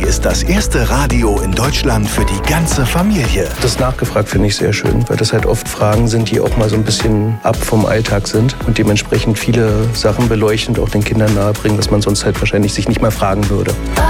ist das erste Radio in Deutschland für die ganze Familie. Das nachgefragt finde ich sehr schön, weil das halt oft Fragen sind, die auch mal so ein bisschen ab vom Alltag sind und dementsprechend viele Sachen beleuchtend auch den Kindern nahebringen, was man sonst halt wahrscheinlich sich nicht mal fragen würde.